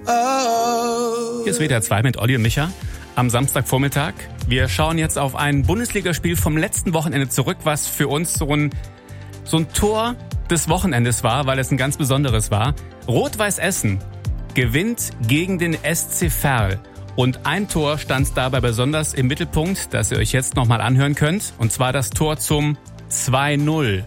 Hier ist WDR 2 mit Olli und Micha am Samstagvormittag. Wir schauen jetzt auf ein Bundesligaspiel vom letzten Wochenende zurück, was für uns so ein Tor des Wochenendes war, weil es ein ganz besonderes war. Rot-Weiß Essen gewinnt gegen den SC Verl. Und ein Tor stand dabei besonders im Mittelpunkt, das ihr euch jetzt nochmal anhören könnt. Und zwar das Tor zum 2-0.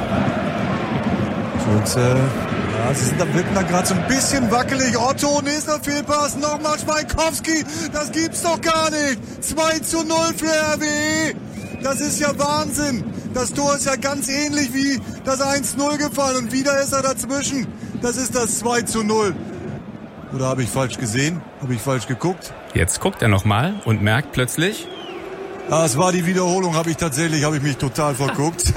Sie wirken da gerade so ein bisschen wackelig. Otto, nächster Fehlpass, nochmal Schweikowski. Das gibt's doch gar nicht. 2-0 für RWE. Das ist ja Wahnsinn. Das Tor ist ja ganz ähnlich wie das 1-0 gefallen. Und wieder ist er dazwischen. Das ist das 2-0. Oder habe ich falsch gesehen? Habe ich falsch geguckt? Jetzt guckt er nochmal und merkt plötzlich... Es war die Wiederholung, habe ich mich total verguckt.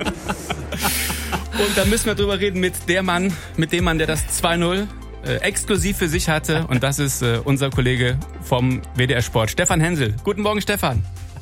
Und da müssen wir drüber reden mit dem Mann, der das 2-0 exklusiv für sich hatte. Und das ist unser Kollege vom WDR Sport, Stefan Hensel. Guten Morgen, Stefan.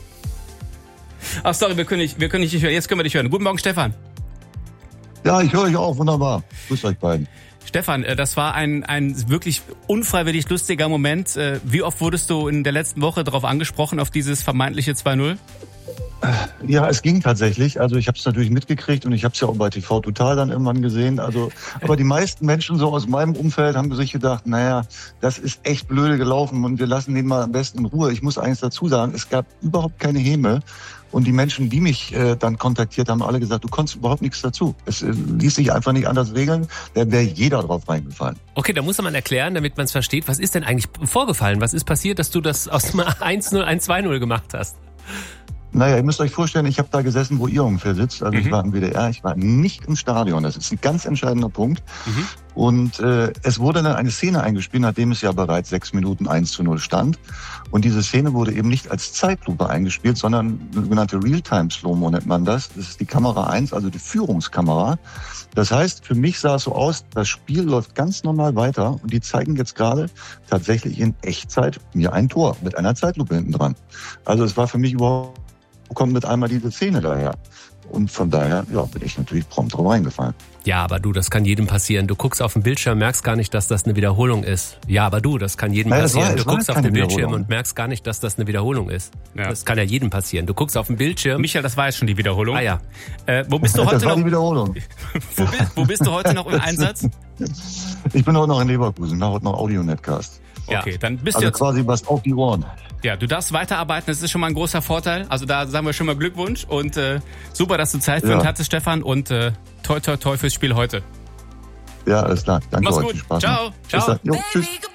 Ach, sorry, wir können nicht hören. Jetzt können wir dich hören. Guten Morgen, Stefan. Ja, ich höre euch auch. Wunderbar. Grüß euch beiden. Stefan, das war ein wirklich unfreiwillig lustiger Moment. Wie oft wurdest du in der letzten Woche darauf angesprochen, auf dieses vermeintliche 2-0? Ja, es ging tatsächlich. Also ich habe es natürlich mitgekriegt und ich habe es ja auch bei TV Total dann irgendwann gesehen. Aber die meisten Menschen so aus meinem Umfeld haben sich gedacht, naja, das ist echt blöde gelaufen und wir lassen den mal am besten in Ruhe. Ich muss eins dazu sagen, es gab überhaupt keine Häme. Und die Menschen, die mich dann kontaktiert haben, alle gesagt, du konntest überhaupt nichts dazu. Es ließ sich einfach nicht anders regeln. Da wäre jeder drauf reingefallen. Okay, da muss man erklären, damit man es versteht. Was ist denn eigentlich vorgefallen? Was ist passiert, dass du das aus dem 1-0 ein 2-0 gemacht hast? Naja, ihr müsst euch vorstellen, ich habe da gesessen, wo ihr ungefähr sitzt. Also ich war im WDR, ich war nicht im Stadion. Das ist ein ganz entscheidender Punkt. Und es wurde dann eine Szene eingespielt, nachdem es ja bereits 6 Minuten 1-0 stand. Und diese Szene wurde eben nicht als Zeitlupe eingespielt, sondern sogenannte Realtime-Slow-Mo nennt man das. Das ist die Kamera 1, also die Führungskamera. Das heißt, für mich sah es so aus, das Spiel läuft ganz normal weiter und die zeigen jetzt gerade tatsächlich in Echtzeit mir ein Tor mit einer Zeitlupe hinten dran. Also es war für mich überhaupt, kommt mit einmal diese Szene daher. Und von daher, bin ich natürlich prompt drauf reingefallen. Ja, aber du, das kann jedem passieren. Du guckst auf den Bildschirm, merkst gar nicht, dass das eine Wiederholung ist. Ja, aber du, das kann jedem passieren. Du guckst auf den Bildschirm und merkst gar nicht, dass das eine Wiederholung ist. Ja. Das kann ja jedem passieren. Du guckst auf den Bildschirm. Michael, das war jetzt schon die Wiederholung. Ah ja. Wo bist du heute das war die Wiederholung. Wo bist du heute noch im Einsatz? Ich bin heute noch in Leverkusen, mache heute noch Audio-Netcast. Okay, dann bist du also jetzt quasi was auf die Ohren. Ja, du darfst weiterarbeiten, das ist schon mal ein großer Vorteil. Also da sagen wir schon mal Glückwunsch und super, dass du Zeit für uns hattest, Stefan, und toi toi toi fürs Spiel heute. Ja, alles klar. Danke Mach's euch. gut. Viel Spaß. Ciao. Bis dann. Jo, tschüss.